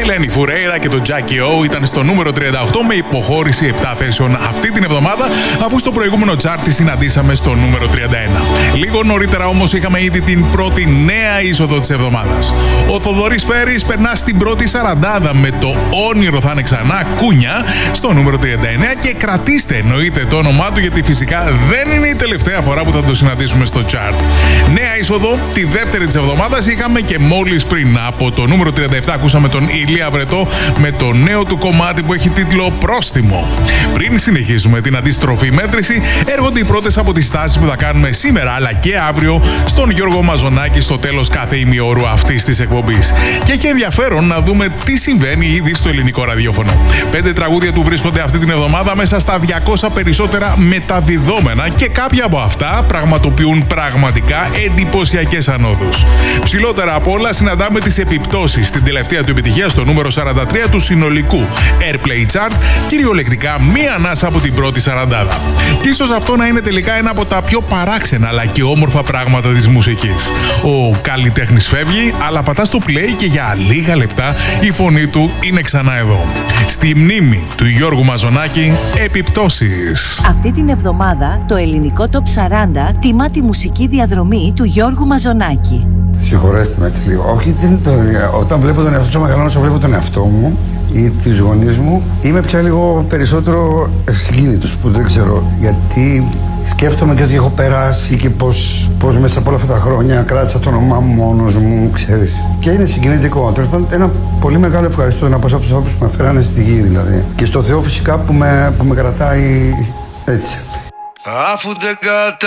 Ελένη Φουρέιρα και το Jackie O ήταν στο νούμερο 38 με υποχώρηση 7 θέσεων αυτή την εβδομάδα, αφού στο προηγούμενο chart τη συναντήσαμε στο νούμερο 31. Λίγο νωρίτερα όμως είχαμε ήδη την πρώτη νέα είσοδο της εβδομάδας. Ο Θοδωρής Φέρης περνά στην πρώτη σαραντάδα με το όνειρο θα είναι ξανά κούνια στο νούμερο 39 και κρατήστε εννοείται το όνομά του, γιατί φυσικά δεν είναι η τελευταία φορά που θα το συναντήσουμε στο chart. Νέα είσοδο τη δεύτερη της εβδομάδας είχαμε και μόλις πριν. Από το νούμερο 37 ακούσαμε τον Ηλία Βρετό με το νέο του κομμάτι που έχει τίτλο Πρόστιμο. Πριν συνεχίσουμε την αντίστροφη μέτρηση, έρχονται οι πρώτες από τις στάσεις που θα κάνουμε σήμερα αλλά και αύριο στον Γιώργο Μαζονάκη στο τέλος κάθε ημιώρου αυτής της εκπομπής. Και έχει ενδιαφέρον να δούμε τι συμβαίνει ήδη στο ελληνικό ραδιόφωνο. 5 τραγούδια του βρίσκονται αυτή την εβδομάδα μέσα στα 200 περισσότερα μεταδιδόμενα και κάποια από αυτά πραγματοποιούν πραγματικά εντυπωσιακές ανόδους. Ψηλότερα απ' όλα συναντάμε τις επιπτώσεις στην τελευταία του επιτυχία στο νούμερο 43 του συνολικού Airplay Chart, κυριολεκτικά μία ανάσα από την πρώτη σαραντάδα. Και ίσως αυτό να είναι τελικά ένα από τα πιο παράξενα αλλά και όμορφα πράγματα της μουσικής. Ο καλλιτέχνης φεύγει, αλλά πατά στο play και για λίγα λεπτά η φωνή του είναι ξανά εδώ. Στη μνήμη του Γιώργου Μαζονάκη, επιπτώσεις. Αυτή την εβδομάδα το ελληνικό Top 40 τιμά τη μουσική διαδρομή του Γιώργου Μαζονάκη. Συγχωρέστε με έτσι λίγο. Όχι, όταν βλέπω τον εαυτό μου, μεγαλώνω, όσο βλέπω τον εαυτό μου ή τις γονείς μου, είμαι πια λίγο περισσότερο συγκίνητος, που δεν ξέρω γιατί. Σκέφτομαι και ότι έχω περάσει και πώς μέσα από όλα αυτά τα χρόνια κράτησα το όνομά μου μόνος μου, ξέρεις. Και είναι συγκινητικό. Τέλος πάντων, ένα πολύ μεγάλο ευχαριστώ να πω σε αυτούς τους ανθρώπους που με φέρανε στη γη, δηλαδή. Και στο Θεό φυσικά που με κρατάει έτσι. Αφού δεν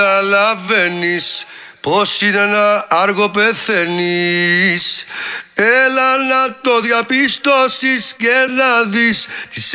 καταλαβαίνεις πως είναι να άργο πεθαίνεις, έλα να το διαπιστώσεις και να δεις τις